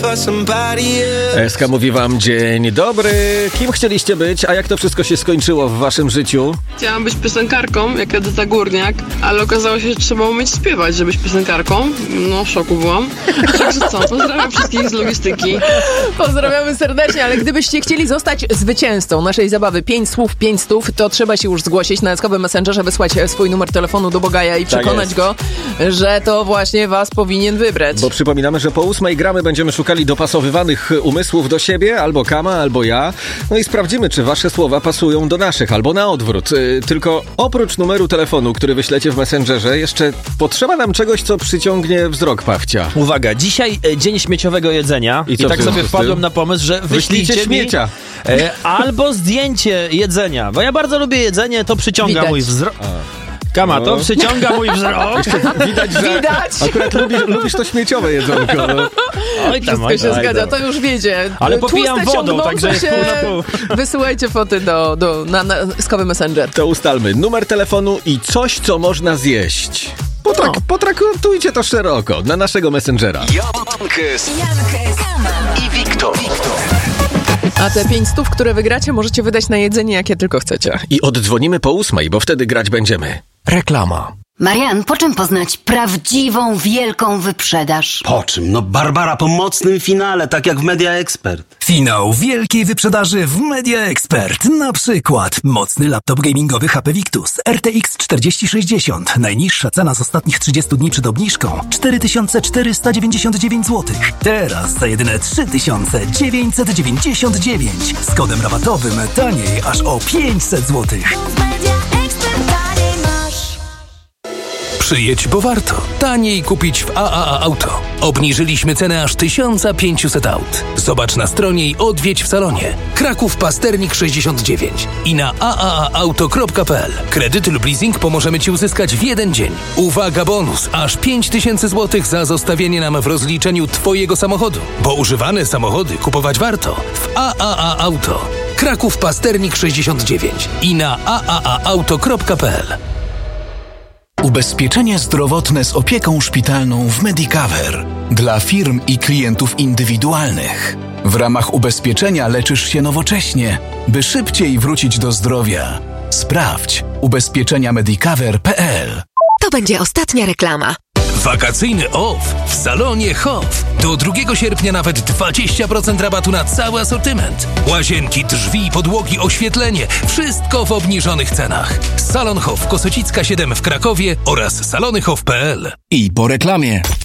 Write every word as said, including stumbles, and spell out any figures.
Eska mówi wam dzień dobry. Kim chcieliście być, a jak to wszystko się skończyło w waszym życiu? Chciałam być piosenkarką, jak Edyta Górniak, ale okazało się, że trzeba umieć śpiewać, żeby być piosenkarką. No, w szoku byłam. Także co, pozdrawiam wszystkich z logistyki. Pozdrawiamy serdecznie, ale gdybyście chcieli zostać zwycięzcą naszej zabawy pięć słów, pięć stów, to trzeba się już zgłosić na eskowym Messengerze, wysłać swój numer telefonu do Bogaja i przekonać tak go, że to właśnie was powinien wybrać. Bo przypominamy, że po ósmej gramy będziemy szukali dopasowywanych umysłów do siebie, albo Kama, albo ja. No i sprawdzimy, czy wasze słowa pasują do naszych, albo na odwrót. Yy, tylko oprócz numeru telefonu, który wyślecie w Messengerze, jeszcze potrzeba nam czegoś, co przyciągnie wzrok Pawcia. Uwaga, dzisiaj e, dzień śmieciowego jedzenia i, I, I tak sobie wpadłem na pomysł, że wyślijcie mi śmiecia. E, albo zdjęcie jedzenia, bo ja bardzo lubię jedzenie, to przyciąga Widać. mój wzrok. Kama, No. to przyciąga mój wzrok. Widać, że Widać. akurat lubisz, lubisz to śmieciowe jedzonko. No. Oj, tam, Wszystko oj, się tam. zgadza, to już wiecie. Ale popijam Tłuste, wodą, ciągnące także jest się. pół na pół. Wysyłajcie foty do, do, na, na eskowy Messenger. To ustalmy numer telefonu i coś, co można zjeść. Potrak- No. Potraktujcie to szeroko na naszego Messengera. Jankes i Wiktor. A te pięć stów, które wygracie, możecie wydać na jedzenie, jakie tylko chcecie. I oddzwonimy po ósmej, bo wtedy grać będziemy. Reklama. Marian, po czym poznać prawdziwą, wielką wyprzedaż? Po czym? No Barbara po mocnym finale, tak jak w Media Expert. Finał wielkiej wyprzedaży w Media Expert. Na przykład mocny laptop gamingowy H P Victus R T X czterdzieści sześćdziesiąt. Najniższa cena z ostatnich trzydziestu dni przed obniżką cztery tysiące czterysta dziewięćdziesiąt dziewięć złotych. Teraz za jedyne trzy tysiące dziewięćset dziewięćdziesiąt dziewięć. Z kodem rabatowym taniej aż o pięćset złotych. Przyjedź, bo warto. Taniej kupić w A A A Auto. Obniżyliśmy cenę aż tysiąc pięćset aut. Zobacz na stronie i odwiedź w salonie. Kraków Pasternik sześćdziesiąt dziewięć i na a a a auto kropka p l. Kredyty lub leasing pomożemy Ci uzyskać w jeden dzień. Uwaga, bonus! Aż pięć tysięcy złotych za zostawienie nam w rozliczeniu Twojego samochodu. Bo używane samochody kupować warto w A A A Auto. Kraków Pasternik sześćdziesiąt dziewięć i na a a a auto kropka p l. Ubezpieczenie zdrowotne z opieką szpitalną w Medicover dla firm i klientów indywidualnych. W ramach ubezpieczenia leczysz się nowocześnie, by szybciej wrócić do zdrowia. Sprawdź ubezpieczenia medicover kropka p l. To będzie ostatnia reklama. Wakacyjny off w salonie Hof. Do drugiego sierpnia nawet dwadzieścia procent rabatu na cały asortyment. Łazienki, drzwi, podłogi, oświetlenie. Wszystko w obniżonych cenach. Salon Hof Kosocicka siedem w Krakowie oraz salony hof kropka p l. I po reklamie.